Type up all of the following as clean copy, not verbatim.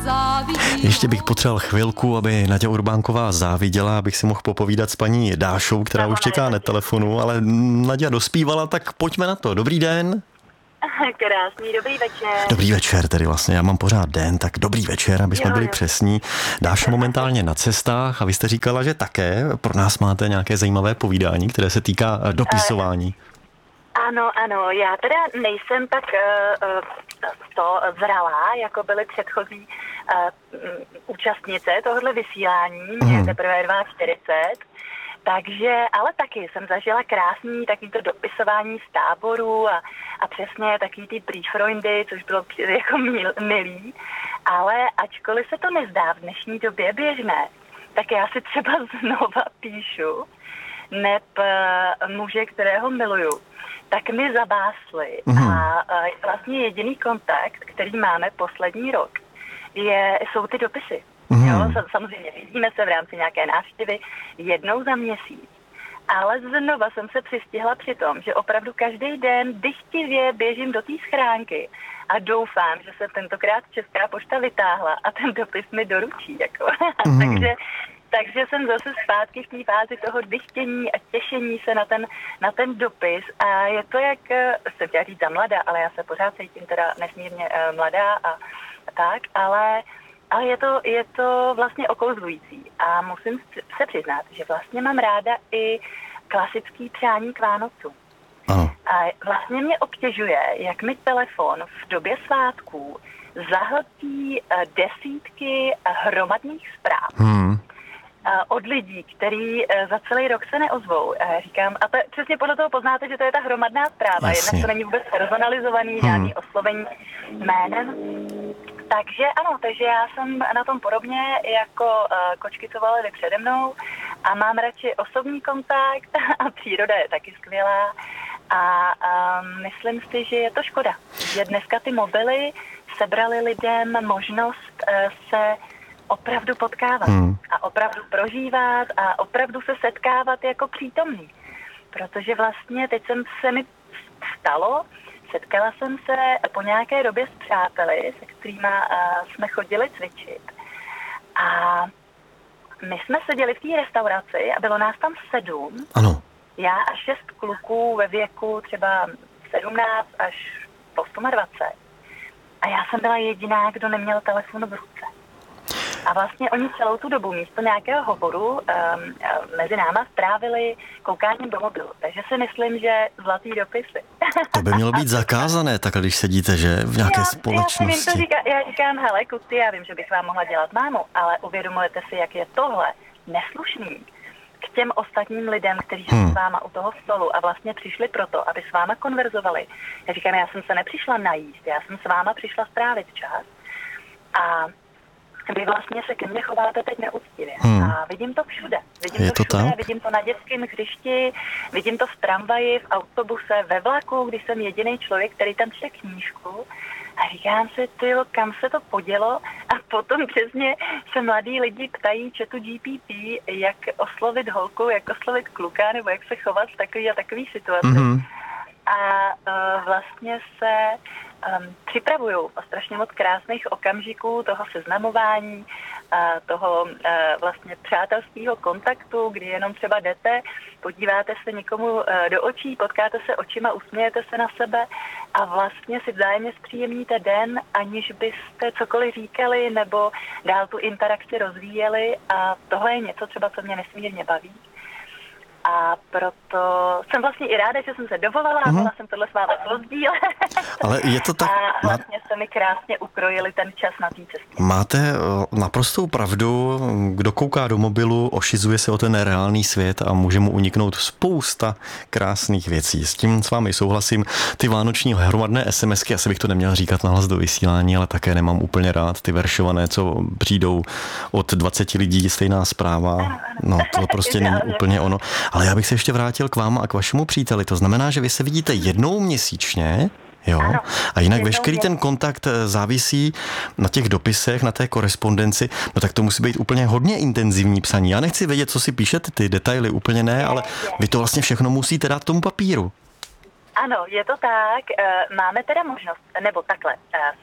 Ještě bych potřeboval chvilku, aby Naďa Urbánková záviděla, abych si mohl popovídat s paní Dášou, která už čeká na telefonu, ale Naďa dospívala, tak pojďme na to. Dobrý den. Krásný, dobrý večer. Dobrý večer, tedy vlastně, já mám pořád den, tak dobrý večer, aby jsme byli přesní. Dáša momentálně na cestách a vy jste říkala, že také pro nás máte nějaké zajímavé povídání, které se týká dopisování. Ano, já teda nejsem tak to zralá, jako byly předchozí účastnice tohohle vysílání, mě teprve 42. Takže, ale taky jsem zažila krásný takovýto dopisování z táboru a přesně takový ty briefreundy, což bylo jako milý, ale ačkoliv se to nezdá v dnešní době běžné, tak já si třeba znova píšu, neb muže, kterého miluju, tak mi zabásli a vlastně jediný kontakt, který máme poslední rok, jsou ty dopisy. Jo, samozřejmě vidíme se v rámci nějaké návštěvy jednou za měsíc, ale znova jsem se přistihla při tom, že opravdu každý den dychtivě běžím do té schránky a doufám, že se tentokrát Česká pošta vytáhla a ten dopis mi doručí. Jako. Takže jsem zase zpátky v té fázi toho dychtění a těšení se na ten dopis a je to jak, jsem chtěla říct za mladá, ale já se pořád cítím teda nesmírně mladá a tak, ale je to vlastně okouzlující a musím se přiznat, že vlastně mám ráda i klasický přání k Vánocům. A vlastně mě obtěžuje, jak mi telefon v době svátků zahltí desítky hromadných zpráv od lidí, kteří za celý rok se neozvou. Říkám, a to přesně podle toho poznáte, že to je ta hromadná zpráva. Jednak to není vůbec personalizovaný, žádný oslovení jménem. Takže ano, takže já jsem na tom podobně jako kočky, co volily přede mnou a mám radši osobní kontakt a příroda je taky skvělá a myslím si, že je to škoda, že dneska ty mobily sebrali lidem možnost se opravdu potkávat a opravdu prožívat a opravdu se setkávat jako přítomný. Protože vlastně teď se mi stalo, setkala jsem se po nějaké době s přáteli, se kterými jsme chodili cvičit. A my jsme seděli v té restauraci a bylo nás tam 7. Ano. Já a 6 kluků ve věku třeba 17 až 28. A já jsem byla jediná, kdo neměl telefon v ruce. A vlastně oni celou tu dobu místo nějakého hovoru mezi náma strávili koukáním do mobilu. Takže si myslím, že zlatý dopisy. To by mělo být zakázané, tak když sedíte, že v nějaké společnosti. Já říkám, hele, kluci, já vím, že bych vám mohla dělat mámu, ale uvědomujete si, jak je tohle neslušný k těm ostatním lidem, kteří jsou s váma u toho stolu a vlastně přišli proto, aby s váma konverzovali. Já říkám, já jsem se nepřišla najíst, já jsem s váma přišla strávit čas. A vy vlastně se ke mně chováte teď neúctivě. A vidím to všude. Vidím to na dětském hřišti, vidím to v tramvaji, v autobuse, ve vlaku, když jsem jediný člověk, který tam čte knížku. A říkám si, tyjo, kam se to podělo? A potom přesně se mladí lidi ptají ChatGPT, jak oslovit holku, jak oslovit kluka, nebo jak se chovat v takový a takový situaci. A vlastně se připravuju o strašně moc krásných okamžiků toho seznamování, toho vlastně přátelského kontaktu, kdy jenom třeba jdete, podíváte se někomu do očí, potkáte se očima, usmějete se na sebe a vlastně si vzájemně zpříjemníte den, aniž byste cokoliv říkali nebo dál tu interakci rozvíjeli a tohle je něco třeba, co mě nesmírně baví. A proto jsem vlastně i ráda, že jsem se dovolala a byla jsem tohle s vámi rozdíl. Ale je to tak... A vlastně se mi krásně ukrojili ten čas na té cestě. Máte naprostou pravdu, kdo kouká do mobilu, ošizuje se o ten reálný svět a může mu uniknout spousta krásných věcí. S tím s vámi souhlasím. Ty vánoční hromadné SMSky, asi bych to neměl říkat nahlas do vysílání, ale také nemám úplně rád ty veršované, co přijdou od 20 lidí, stejná zpráva. No, to prostě není úplně ono. Ale já bych se ještě vrátil k vám a k vašemu příteli. To znamená, že vy se vidíte jednou měsíčně, jo? Ano, a jinak veškerý ten kontakt závisí na těch dopisech, na té korespondenci. No tak to musí být úplně hodně intenzivní psaní. Já nechci vědět, co si píšete, ty detaily úplně ne, ale vy to vlastně všechno musíte dát tomu papíru. Ano, je to tak. Máme teda možnost, nebo takhle,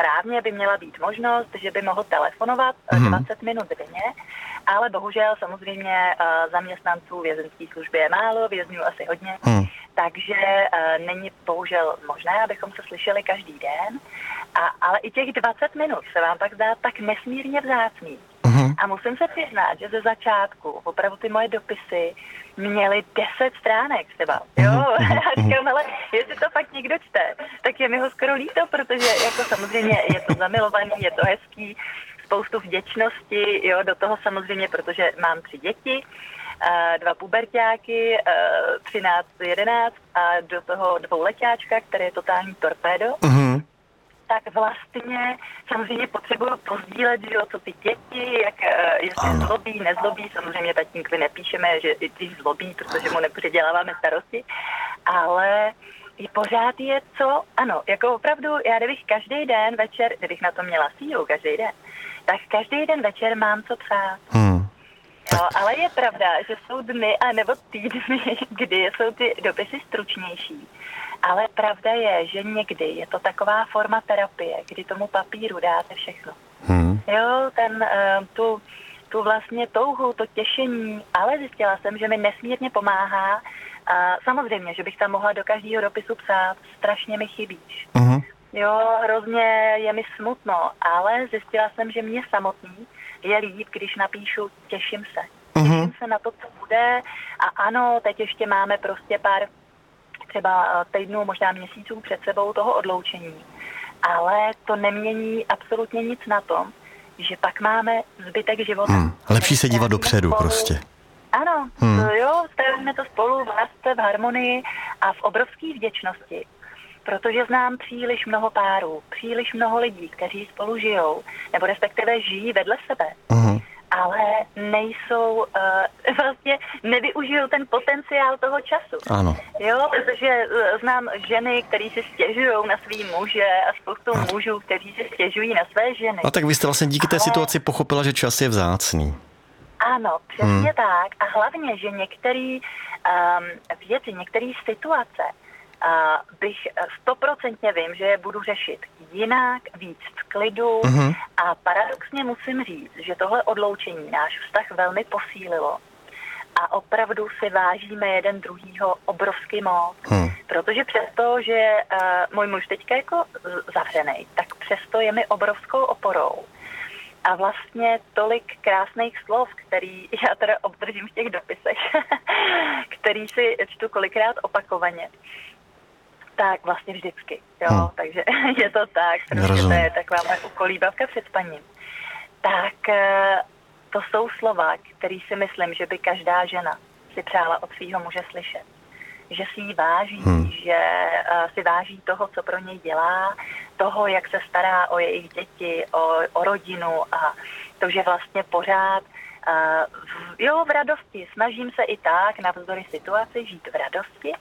správně by měla být možnost, že by mohl telefonovat 20 minut denně, ale bohužel samozřejmě zaměstnanců vězeňské služby je málo, vězňů asi hodně, takže není bohužel možné, abychom se slyšeli každý den, ale i těch 20 minut se vám pak zdá tak nesmírně vzácný. A musím se přiznat, že ze začátku opravdu ty moje dopisy měly 10 stránek třeba. Jo, a říkám, ale jestli to fakt někdo čte, tak je mi ho skoro líto, protože jako samozřejmě je to zamilovaný, je to hezký, spoustu vděčnosti, jo, do toho samozřejmě, protože mám 3 děti, 2 puberťáky, 13, 11 a do toho 2letáčka, který je totální torpédo. Tak vlastně samozřejmě potřebuju pozdílet, že jo, co ty děti, jak jestli zlobí, nezlobí, samozřejmě tatínkovi nepíšeme, že i když zlobí, protože mu nepředěláváme starosti, ale i pořád je co, ano, jako opravdu, já kdybych každý den večer, kdybych na to měla sílu každý den, tak každý den večer mám co psát. Jo, ale je pravda, že jsou dny a nebo týdny, kdy jsou ty dopisy stručnější. Ale pravda je, že někdy je to taková forma terapie, kdy tomu papíru dáte všechno. Jo, tu vlastně touhu, to těšení, ale zjistila jsem, že mi nesmírně pomáhá. A samozřejmě, že bych tam mohla do každého dopisu psát, strašně mi chybíš. Jo, hrozně je mi smutno, ale zjistila jsem, že mě samotný je líp, když napíšu těším se. Těším se na to, co bude a ano, teď ještě máme prostě pár třeba týdnů, možná měsíců před sebou toho odloučení. Ale to nemění absolutně nic na tom, že pak máme zbytek života. Lepší se dívat dopředu spolu. Prostě. Ano, jo, stavíme to spolu v lásce, v harmonii a v obrovské vděčnosti. Protože znám příliš mnoho párů, příliš mnoho lidí, kteří spolu žijou, nebo respektive žijí vedle sebe. Ale nejsou, vlastně nevyužijou ten potenciál toho času. Ano. Jo, protože znám ženy, které si stěžují na svý muže a spoustu mužů, kteří si stěžují na své ženy. A tak vy jste vlastně díky té situaci pochopila, že čas je vzácný. Ano, přesně tak. A hlavně, že některé věci, některé situace bych 100% vím, že je budu řešit jinak, víc v klidu a paradoxně musím říct, že tohle odloučení náš vztah velmi posílilo a opravdu si vážíme jeden druhýho obrovský moc, protože přesto, že můj muž teďka jako zavřenej, tak přesto je mi obrovskou oporou. A vlastně tolik krásných slov, který já teda obdržím v těch dopisech, který si čtu kolikrát opakovaně, tak vlastně vždycky, jo, takže je to tak, protože to je taková moje ukolíbavka před spaním. Tak to jsou slova, které si myslím, že by každá žena si přála od svého muže slyšet. Že si ji váží, že si váží toho, co pro něj dělá, toho, jak se stará o jejich děti, o rodinu a to, že vlastně pořád v radosti. Snažím se i tak navzdory situaci žít v radosti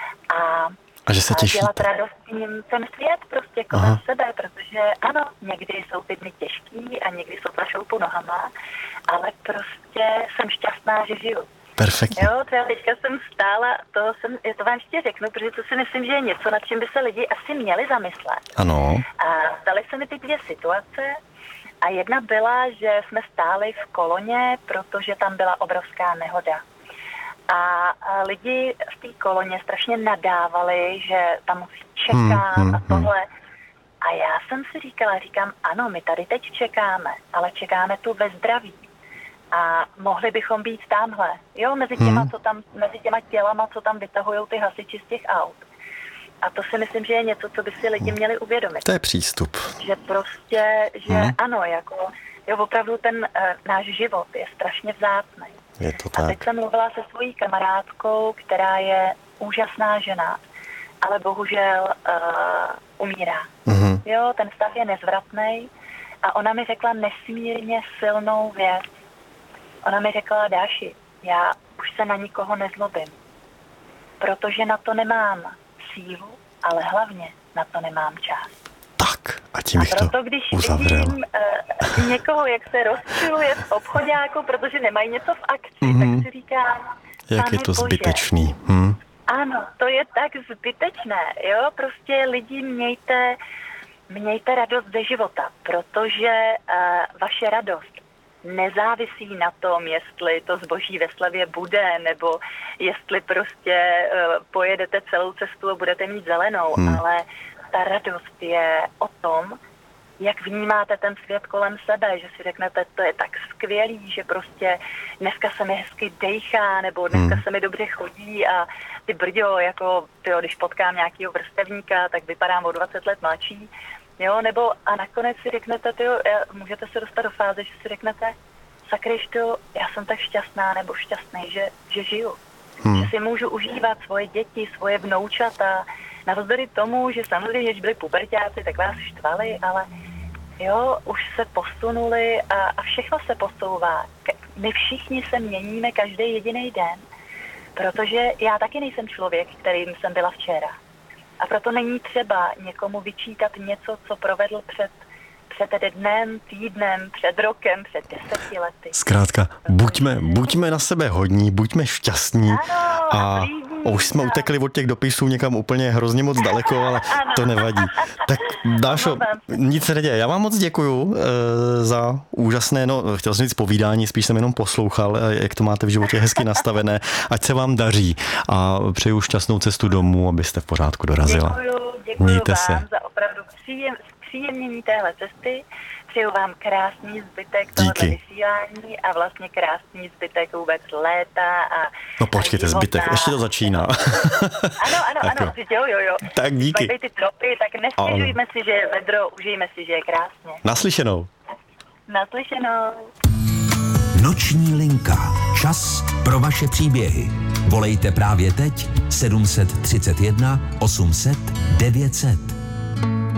a že se těšíte. Dělat radostným ten svět prostě kolem sebe, protože ano, někdy jsou ty dny těžký a někdy jsou na šoupu nohama, ale prostě jsem šťastná, že žiju. Perfektně. Jo, třeba teďka jsem stála, to vám ještě řeknu, protože to si myslím, že je něco, nad čím by se lidi asi měli zamyslet. Ano. A staly se mi ty 2 situace a jedna byla, že jsme stáli v koloně, protože tam byla obrovská nehoda. A lidi v té koloně strašně nadávali, že tam musí čekat a tohle. A já jsem si říkám, ano, my tady teď čekáme, ale čekáme tu ve zdraví. A mohli bychom být tamhle, jo, mezi těma tělama, co tam vytahujou ty hasiči z těch aut. A to si myslím, že je něco, co by si lidi měli uvědomit. To je přístup. Že prostě, že ano, jako, jo, opravdu ten náš život je strašně vzácný. Je to tak. A teď jsem mluvila se svojí kamarádkou, která je úžasná žena, ale bohužel umírá. Jo, ten stav je nezvratný a ona mi řekla nesmírně silnou věc. Ona mi řekla, Dáši, já už se na nikoho nezlobím, protože na to nemám sílu, ale hlavně na to nemám čas. Tak, a tím bych proto, když vidím někoho, jak se rozčiluje v obchoďáku, protože nemají něco v akci, tak si říkám, jak je to zbytečný. Ano, to je tak zbytečné, jo, prostě lidi mějte mějte radost ze života, protože vaše radost nezávisí na tom, jestli to zboží ve slevě bude, nebo jestli prostě pojedete celou cestu a budete mít zelenou, ale ta radost je o tom, jak vnímáte ten svět kolem sebe, že si řeknete, to je tak skvělý, že prostě dneska se mi hezky dejchá, nebo dneska se mi dobře chodí a ty brďo, jako tyjo, když potkám nějakýho vrstevníka, tak vypadám o 20 let mladší, jo, nebo a nakonec si řeknete, tyjo, můžete se dostat do fáze, že si řeknete, sakryšto, já jsem tak šťastná nebo šťastný, že žiju. Že si můžu užívat svoje děti, svoje vnoučata, navzdory tomu, že samozřejmě, když byli puberťáci, tak vás štvali, ale jo, už se posunuli a všechno se posouvá. My všichni se měníme každý jediný den, protože já taky nejsem člověk, kterým jsem byla včera. A proto není třeba někomu vyčítat něco, co provedl před dnem, týdnem, před rokem, před 10 lety. Zkrátka, buďme na sebe hodní, buďme šťastní. Ano, a už jsme utekli od těch dopisů někam úplně hrozně moc daleko, ale to nevadí. Tak Dášo, nic se neděje. Já vám moc děkuju za úžasné, chtěl jsem říct povídání, spíš jsem jenom poslouchal, jak to máte v životě hezky nastavené. Ať se vám daří a přeju šťastnou cestu domů, abyste v pořádku dorazila. Děkuju Mějte vám se. za opravdu příjemnění téhle cesty. Přeju vám krásný zbytek tohoto vysílání a vlastně krásný zbytek vůbec léta a no počkejte, zbytek, ještě to začíná. Ano, jo. Tak díky. Pak ty tropy, tak nestěžujme si, že je vedro, užijme si, že je krásně. Naslyšenou. Noční linka. Čas pro vaše příběhy. Volejte právě teď 731 800 900.